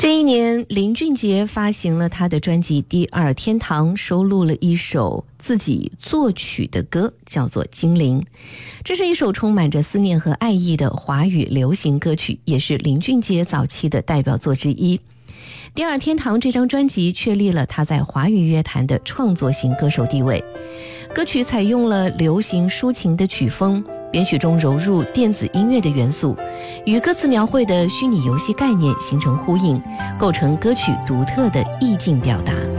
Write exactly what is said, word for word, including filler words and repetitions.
这一年，林俊杰发行了他的专辑《第二天堂》，收录了一首自己作曲的歌，叫做《精灵》。这是一首充满着思念和爱意的华语流行歌曲，也是林俊杰早期的代表作之一。《第二天堂》这张专辑确立了他在华语乐坛的创作型歌手地位。歌曲采用了流行抒情的曲风，编曲中融入电子音乐的元素，与歌词描绘的虚拟游戏概念形成呼应，构成歌曲独特的意境表达。